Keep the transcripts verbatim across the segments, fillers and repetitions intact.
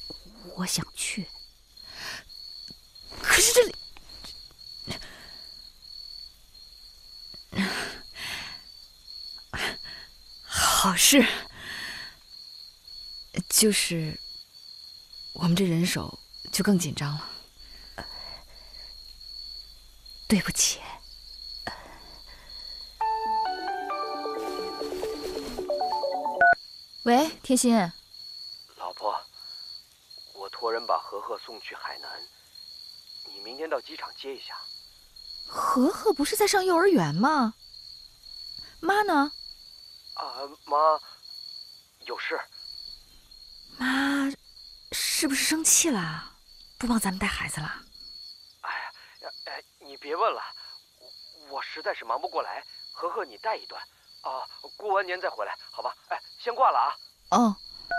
我想去，可是这里……好事，就是我们这人手就更紧张了。对不起。喂，天心。 老婆，我托人把和和送去海南，你明天到机场接一下。 和和不是在上幼儿园吗？妈呢？ 啊，妈，有事。 妈，是不是生气了？不帮咱们带孩子了？ 哎呀，哎，你别问了，我我实在是忙不过来。和和，你带一段，啊，过完年再回来，好吧？哎，先挂了啊。 哦。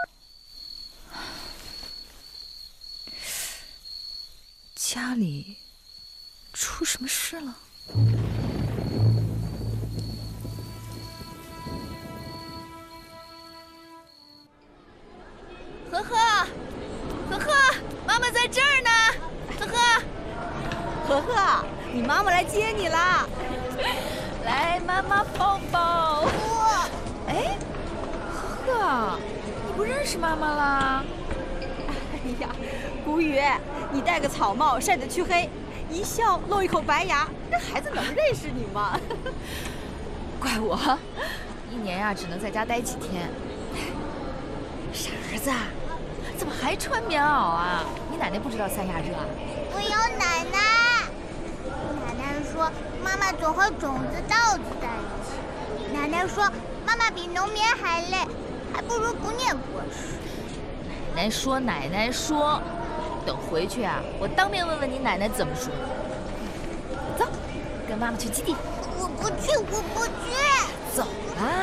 家里出什么事了？ 和和，和和，妈妈在这儿呢。和和， 和和，你妈妈来接你啦！ 来，妈妈抱抱。 哇， 哎，和和，你不认识妈妈啦？ 哎呀，古雨，你戴个草帽晒得黢黑，一笑露一口白牙，这孩子能认识你吗？ 怪我，一年呀、啊、只能在家待几天。傻儿子，怎么还穿棉袄啊？你奶奶不知道三亚热啊？ 我有奶奶。奶奶说妈妈总和种子稻子在一起。奶奶说妈妈比农民还累，还不如不念国诗。 奶奶说，奶奶说，等回去啊，我当面问问你奶奶怎么说。走，跟妈妈去基地。 我不去，我不去。 走啦。